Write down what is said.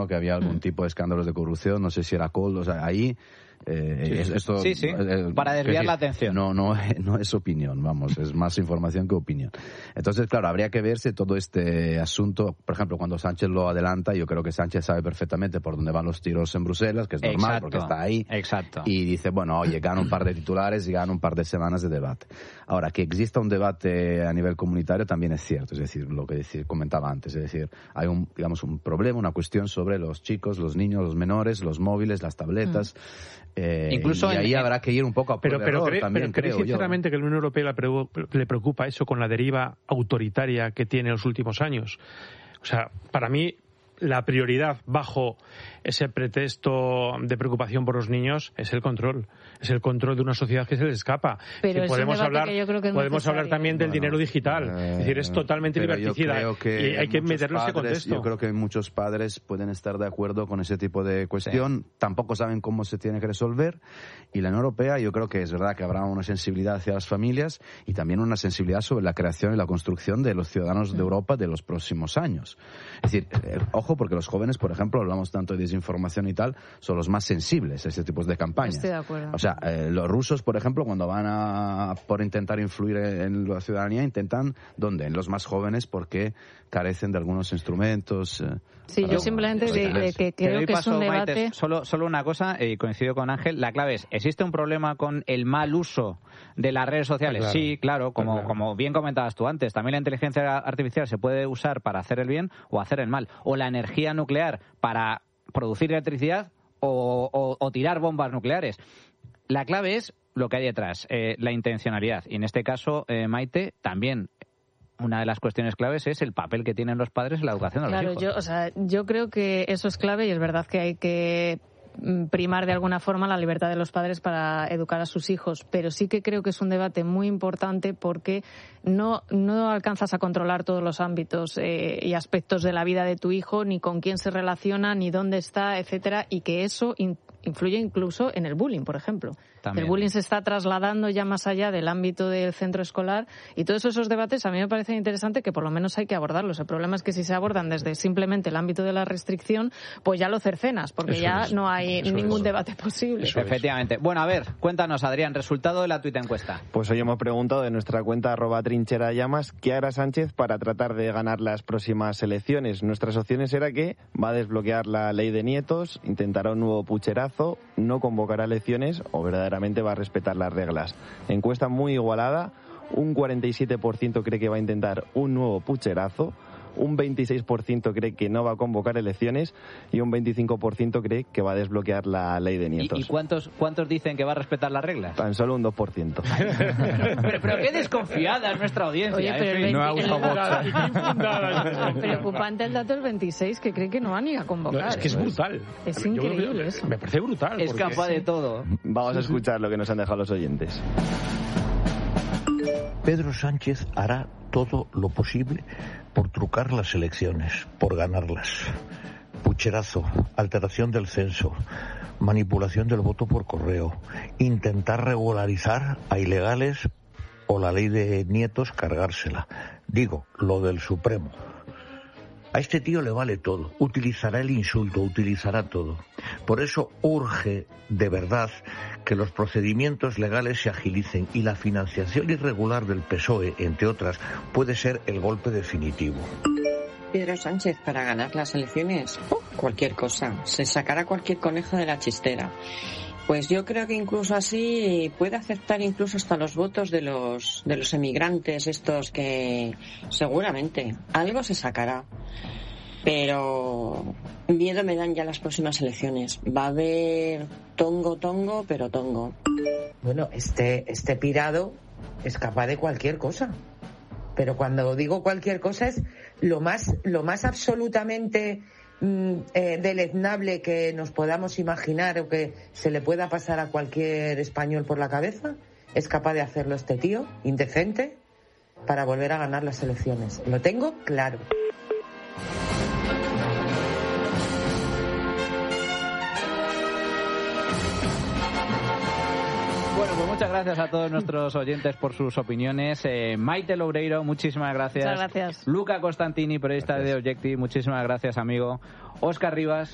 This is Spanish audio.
¿no? Que había algún tipo de escándalos de corrupción, no sé si era Coldo, o sea, ahí... esto, para desviar la atención. No es opinión, vamos, es más información que opinión. Entonces, claro, habría que verse todo este asunto. Por ejemplo, cuando Sánchez lo adelanta, yo creo que Sánchez sabe perfectamente por dónde van los tiros en Bruselas, que es normal, porque está ahí. Exacto. Y dice, bueno, oye, gana un par de titulares y gana un par de semanas de debate. Ahora, que exista un debate a nivel comunitario también es cierto, es decir, lo que comentaba antes, es decir, hay un problema, una cuestión sobre los chicos, los niños, los menores, los móviles, las tabletas. Incluso y ahí habrá que ir un poco a prueba de error también, creo sinceramente que a la Unión Europea le preocupa eso con la deriva autoritaria que tiene en los últimos años. O sea, para mí la prioridad bajo ese pretexto de preocupación por los niños es el control de una sociedad que se les escapa. Pero podemos hablar también del dinero digital, es decir, es totalmente liberticida y hay que meterlo en ese contexto. Yo creo que muchos padres pueden estar de acuerdo con ese tipo de cuestión, tampoco saben cómo se tiene que resolver, y la Unión Europea yo creo que es verdad que habrá una sensibilidad hacia las familias y también una sensibilidad sobre la creación y la construcción de los ciudadanos de Europa de los próximos años. Es decir, ojo, porque los jóvenes, por ejemplo, hablamos tanto de desinformación y tal, son los más sensibles a este tipo de campañas. Estoy de acuerdo. O sea, los rusos, por ejemplo, cuando van por intentar influir en la ciudadanía, intentan, ¿dónde? En los más jóvenes, porque carecen de algunos instrumentos. Sí, yo simplemente que creo que es un debate... Maite, solo una cosa, y coincido con Ángel, la clave es, ¿existe un problema con el mal uso de las redes sociales? Claro. Sí, claro, como bien comentabas tú antes, también la inteligencia artificial se puede usar para hacer el bien o hacer el mal, o la energía nuclear para producir electricidad o tirar bombas nucleares. La clave es lo que hay detrás, la intencionalidad, y en este caso, Maite, también una de las cuestiones claves es el papel que tienen los padres en la educación de los hijos. Yo creo que eso es clave y es verdad que hay que primar de alguna forma la libertad de los padres para educar a sus hijos, pero sí que creo que es un debate muy importante porque no alcanzas a controlar todos los ámbitos y aspectos de la vida de tu hijo, ni con quién se relaciona, ni dónde está, etcétera, y que eso influye incluso en el bullying, por ejemplo. También. El bullying se está trasladando ya más allá del ámbito del centro escolar y todos esos debates a mí me parecen interesantes, que por lo menos hay que abordarlos. El problema es que si se abordan desde simplemente el ámbito de la restricción, pues ya lo cercenas, porque no hay ningún debate posible. Efectivamente. Bueno, a ver, cuéntanos, Adrián, resultado de la tuita encuesta. Pues hoy hemos preguntado de nuestra cuenta @trincherallamas qué hará Sánchez para tratar de ganar las próximas elecciones. Nuestras opciones era que va a desbloquear la ley de nietos, intentará un nuevo pucherazo, no convocará elecciones o verdaderamente va a respetar las reglas. Encuesta muy igualada, un 47% cree que va a intentar un nuevo pucherazo, un 26% cree que no va a convocar elecciones y un 25% cree que va a desbloquear la ley de nietos. ¿Y cuántos dicen que va a respetar las reglas? Tan solo un 2%. pero qué desconfiada es nuestra audiencia. Oye, pero no ha usado Vox. Preocupante el dato del 26%, que cree que no va ni a convocar. Es que es brutal. Es increíble eso. Me parece brutal. Es capaz de todo. Vamos a escuchar lo que nos han dejado los oyentes. Pedro Sánchez hará todo lo posible por trucar las elecciones, por ganarlas. Pucherazo, alteración del censo, manipulación del voto por correo, intentar regularizar a ilegales o la ley de nietos cargársela. Digo, lo del Supremo. A este tío le vale todo, utilizará el insulto, utilizará todo. Por eso urge, de verdad, que los procedimientos legales se agilicen y la financiación irregular del PSOE, entre otras, puede ser el golpe definitivo. Pedro Sánchez, para ganar las elecciones, cualquier cosa, se sacará cualquier conejo de la chistera. Pues yo creo que incluso así puede aceptar incluso hasta los votos de los emigrantes estos, que seguramente algo se sacará. Pero miedo me dan ya las próximas elecciones. Va a haber tongo, pero tongo. Bueno, este pirado es capaz de cualquier cosa. Pero cuando digo cualquier cosa es lo más absolutamente deleznable que nos podamos imaginar o que se le pueda pasar a cualquier español por la cabeza. Es capaz de hacerlo este tío, indecente, para volver a ganar las elecciones. Lo tengo claro. Bueno, pues muchas gracias a todos nuestros oyentes por sus opiniones. Maite Loureiro, muchísimas gracias. Muchas gracias. Luca Costantini, periodista de Objective, muchísimas gracias, amigo. Óscar Rivas.